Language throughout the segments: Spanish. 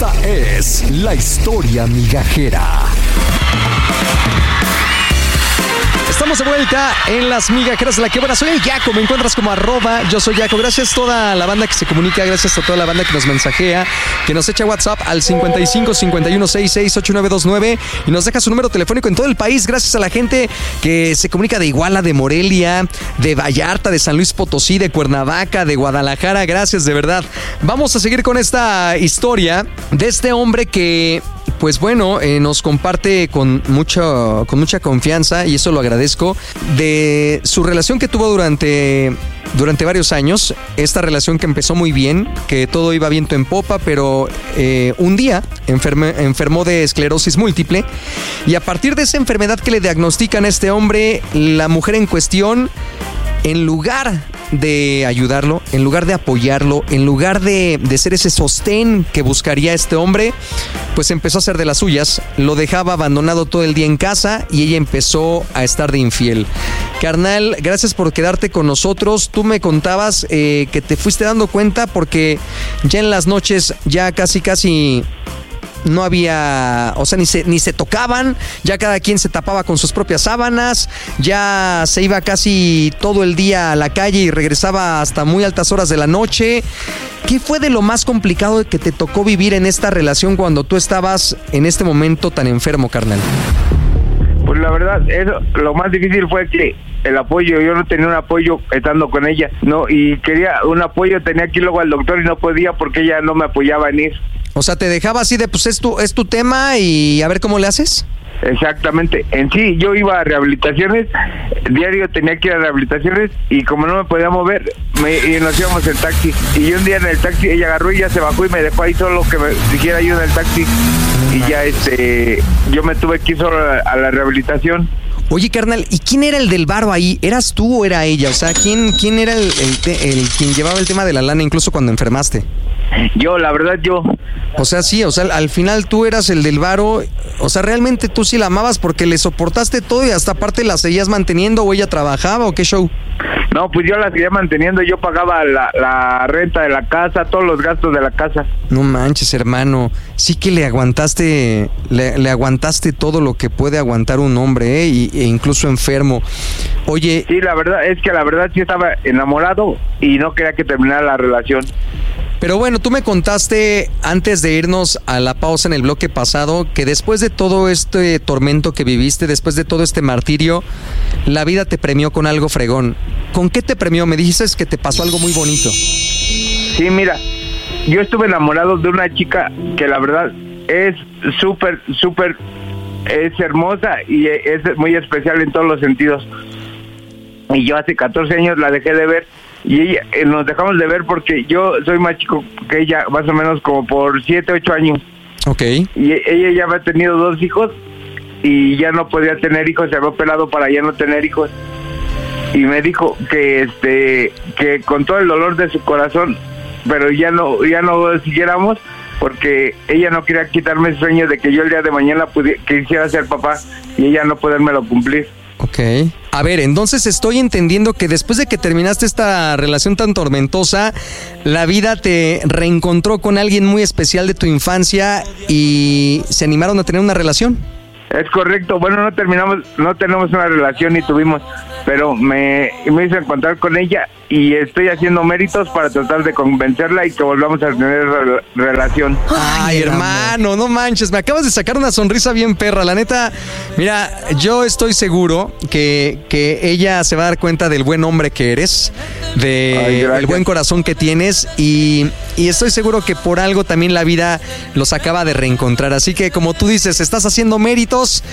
Esta es la historia migajera. Estamos de vuelta en las migajeras de la quebrada. Soy el Yaco, me encuentras como @yo soy Yaco. Gracias a toda la banda que se comunica, gracias a toda la banda que nos mensajea, que nos echa WhatsApp al 55 51 66 8929 y nos deja su número telefónico en todo el país. Gracias a la gente que se comunica de Iguala, de Morelia, de Vallarta, de San Luis Potosí, de Cuernavaca, de Guadalajara. Gracias, de verdad. Vamos a seguir con esta historia de este hombre que, pues bueno, nos comparte con mucha confianza, y eso lo agradezco, de su relación que tuvo durante varios años. Esta relación que empezó muy bien, que todo iba viento en popa, pero un día enfermó de esclerosis múltiple, y a partir de esa enfermedad que le diagnostican a este hombre, la mujer en cuestión, en lugar de ayudarlo, en lugar de apoyarlo, en lugar de ser ese sostén que buscaría este hombre, pues empezó a hacer de las suyas. Lo dejaba abandonado todo el día en casa y ella empezó a estar de infiel. Carnal, gracias por quedarte con nosotros. Tú me contabas que te fuiste dando cuenta porque ya en las noches ya casi no había, o sea, ni se tocaban, ya cada quien se tapaba con sus propias sábanas, ya se iba casi todo el día a la calle y regresaba hasta muy altas horas de la noche. ¿Qué fue de lo más complicado que te tocó vivir en esta relación cuando tú estabas en este momento tan enfermo, carnal? Pues la verdad, lo más difícil fue que el apoyo, yo no tenía un apoyo estando con ella, no, y quería un apoyo, tenía que ir luego al doctor y no podía porque ella no me apoyaba en ir. O sea, te dejaba así de, pues es tu tema y a ver cómo le haces. Exactamente. En sí, yo iba a rehabilitaciones, diario tenía que ir a rehabilitaciones, y como no me podía mover, y nos íbamos en taxi. Y un día en el taxi, ella agarró y ya se bajó y me dejó ahí solo, que me dijera ayuda en el taxi. Y ya yo me tuve que ir solo a la rehabilitación. Oye, carnal, ¿y quién era el del varo ahí? ¿Eras tú o era ella? O sea, ¿quién era el quien llevaba el tema de la lana incluso cuando enfermaste? Yo, la verdad, yo. O sea, sí, o sea, al final tú eras el del varo. O sea, realmente tú sí la amabas porque le soportaste todo y hasta aparte la seguías manteniendo, o ella trabajaba, o qué show. No, pues yo la seguía manteniendo, yo pagaba la renta de la casa, todos los gastos de la casa. No manches, hermano, sí que le aguantaste todo lo que puede aguantar un hombre, e incluso enfermo. Oye... Sí, la verdad sí estaba enamorado y no quería que terminara la relación. Pero bueno, tú me contaste antes de irnos a la pausa en el bloque pasado que después de todo este tormento que viviste, después de todo este martirio, la vida te premió con algo fregón. ¿Con qué te premió? Me dijiste que te pasó algo muy bonito. Sí, mira, yo estuve enamorado de una chica que la verdad es súper, es hermosa y es muy especial en todos los sentidos. Y yo hace 14 años la dejé de ver. Y ella, nos dejamos de ver porque yo soy más chico que ella, más o menos como por 7, 8 años. Ok. Y ella ya había tenido 2 hijos y ya no podía tener hijos, se había operado para ya no tener hijos. Y me dijo que con todo el dolor de su corazón, pero ya no siguiéramos, porque ella no quería quitarme el sueño de que yo el día de mañana quisiera ser papá y ella no podérmelo cumplir. Ok. A ver, entonces estoy entendiendo que después de que terminaste esta relación tan tormentosa, la vida te reencontró con alguien muy especial de tu infancia y se animaron a tener una relación. Es correcto. Bueno, no tenemos una relación ni tuvimos, pero me hice encontrar con ella y estoy haciendo méritos para tratar de convencerla y que volvamos a tener relación. Ay, hermano, no manches, me acabas de sacar una sonrisa bien perra, la neta. Mira, yo estoy seguro que ella se va a dar cuenta del buen hombre que eres, del buen corazón que tienes, y estoy seguro que por algo también la vida los acaba de reencontrar. Así que, como tú dices, estás haciendo méritos,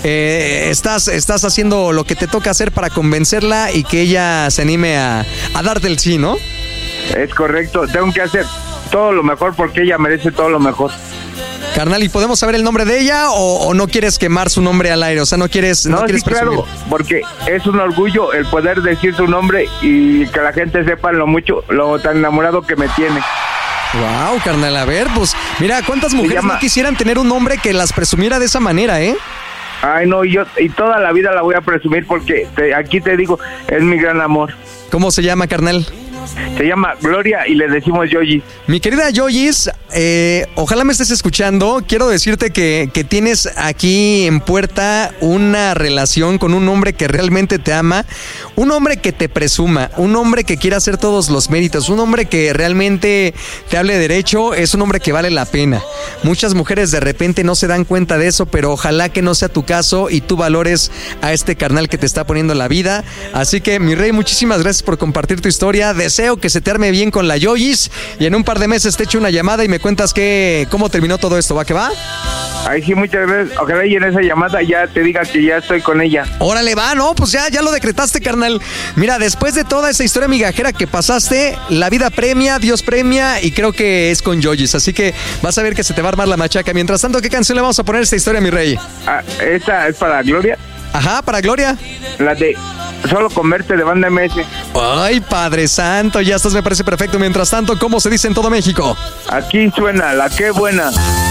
estás haciendo lo que te toca hacer para convencerla y que ella se anime a darte el sí, ¿no? Es correcto, tengo que hacer todo lo mejor porque ella merece todo lo mejor. Carnal, ¿y podemos saber el nombre de ella o no quieres quemar su nombre al aire? O sea, no quieres sí, presumir. Claro, porque es un orgullo el poder decir su nombre y que la gente sepa lo tan enamorado que me tiene. Wow, carnal, a ver, pues mira, ¿cuántas mujeres no quisieran tener un hombre que las presumiera de esa manera, eh? Ay, no, y toda la vida la voy a presumir porque aquí te digo, es mi gran amor. ¿Cómo se llama, carnal? Se llama Gloria y le decimos Yoyis. Mi querida Yoyis, ojalá me estés escuchando. Quiero decirte que tienes aquí en puerta una relación con un hombre que realmente te ama, un hombre que te presuma, un hombre que quiera hacer todos los méritos, un hombre que realmente te hable derecho, es un hombre que vale la pena. Muchas mujeres de repente no se dan cuenta de eso, pero ojalá que no sea tu caso y tú valores a este carnal que te está poniendo la vida. Así que, mi rey, muchísimas gracias por compartir tu historia. Deseo que se te arme bien con la Yoyis y en un par de meses te echo una llamada y me cuentas cómo terminó todo esto. ¿Va que va? Ay, sí, muchas gracias. Ojalá y en esa llamada ya te diga que ya estoy con ella. Órale, va, no, pues ya lo decretaste, carnal. Mira, después de toda esa historia migajera que pasaste, la vida premia, Dios premia y creo que es con Yoyis. Así que vas a ver que se te va a armar la machaca. Mientras tanto, ¿qué canción le vamos a poner a esta historia, mi rey? Esta es para Gloria. Ajá, para Gloria. La de Solo con Verte de Banda MS. Ay, Padre Santo, ya estás, me parece perfecto. Mientras tanto, ¿cómo se dice en todo México? Aquí suena la Qué Buena.